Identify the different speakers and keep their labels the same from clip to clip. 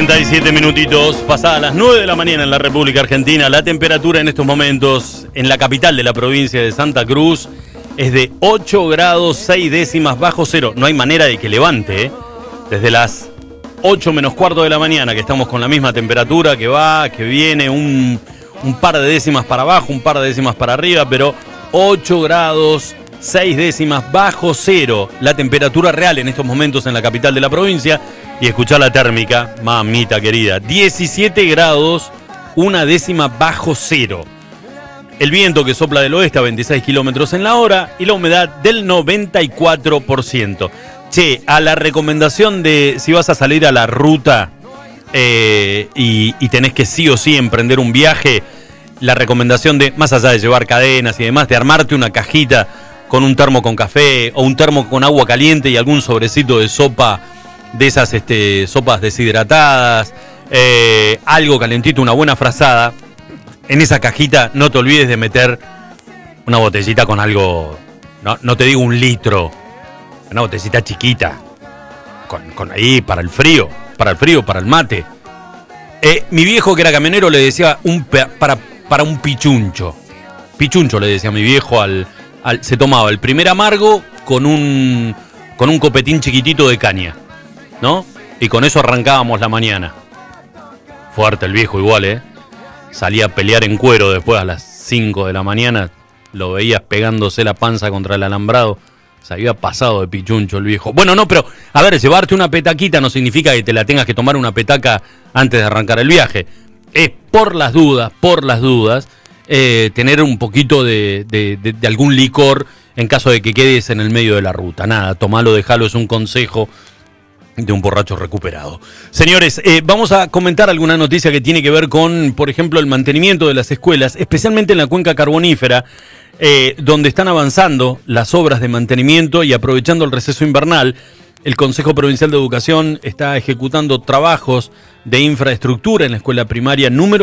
Speaker 1: 37 minutitos, pasadas las 9 de la mañana en la República Argentina. La temperatura en estos momentos en la capital de la provincia de Santa Cruz es de 8 grados 6 décimas bajo cero. No hay manera de que levante, ¿eh? Desde las 8 menos cuarto de la mañana que estamos con la misma temperatura, que va, que viene, un par de décimas para abajo, un par de décimas para arriba, pero 8 grados 6 décimas bajo cero. La temperatura real en estos momentos en la capital de la provincia. Y escuchá la térmica, mamita querida, 17 grados, 1 décima bajo cero. El viento que sopla del oeste a 26 kilómetros en la hora y la humedad del 94%. Che, a la recomendación de si vas a salir a la ruta y tenés que sí o sí emprender un viaje, la recomendación de, más allá de llevar cadenas y demás, de armarte una cajita con un termo con café o un termo con agua caliente y algún sobrecito de sopa, de esas sopas deshidratadas, algo calentito, una buena frazada. En esa cajita no te olvides de meter una botellita con algo, no te digo un litro, una botellita chiquita, con ahí para el frío, para el mate. Mi viejo, que era camionero, le decía para un pichuncho. Pichuncho le decía a mi viejo se tomaba el primer amargo con un copetín chiquitito de caña, ¿no? Y con eso arrancábamos la mañana. Fuerte el viejo igual, ¿eh? Salía a pelear en cuero después a las 5 de la mañana. Lo veías pegándose la panza contra el alambrado. Se había pasado de pichuncho el viejo. Bueno, no, pero, a ver, llevarte una petaquita no significa que te la tengas que tomar una petaca antes de arrancar el viaje. Es por las dudas, tener un poquito de algún licor en caso de que quedes en el medio de la ruta. Nada, tomalo, dejalo, es un consejo de un borracho recuperado. Señores, vamos a comentar alguna noticia que tiene que ver con, por ejemplo, el mantenimiento de las escuelas, especialmente en la cuenca carbonífera, donde están avanzando las obras de mantenimiento y aprovechando el receso invernal. El Consejo Provincial de Educación está ejecutando trabajos de infraestructura en la escuela primaria número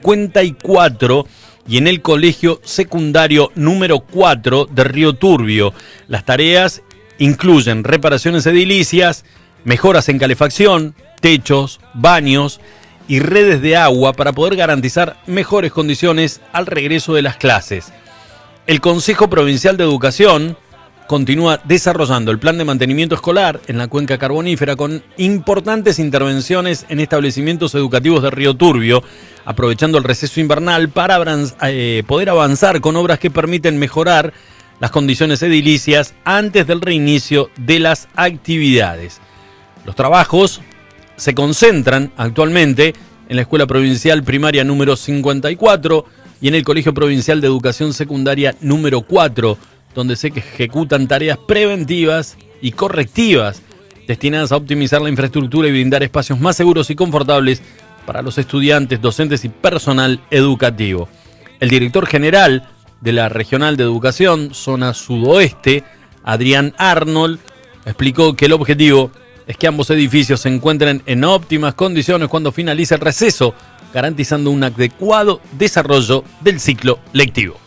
Speaker 1: 54 y en el colegio secundario número 4 de Río Turbio. Las tareas incluyen reparaciones edilicias, mejoras en calefacción, techos, baños y redes de agua para poder garantizar mejores condiciones al regreso de las clases. El Consejo Provincial de Educación continúa desarrollando el plan de mantenimiento escolar en la cuenca carbonífera con importantes intervenciones en establecimientos educativos de Río Turbio, aprovechando el receso invernal para poder avanzar con obras que permiten mejorar las condiciones edilicias antes del reinicio de las actividades. Los trabajos se concentran actualmente en la Escuela Provincial Primaria número 54 y en el Colegio Provincial de Educación Secundaria número 4, donde se ejecutan tareas preventivas y correctivas destinadas a optimizar la infraestructura y brindar espacios más seguros y confortables para los estudiantes, docentes y personal educativo. El director general de la Regional de Educación, Zona Sudoeste, Adrián Arnold, explicó que el objetivo es que ambos edificios se encuentren en óptimas condiciones cuando finalice el receso, garantizando un adecuado desarrollo del ciclo lectivo.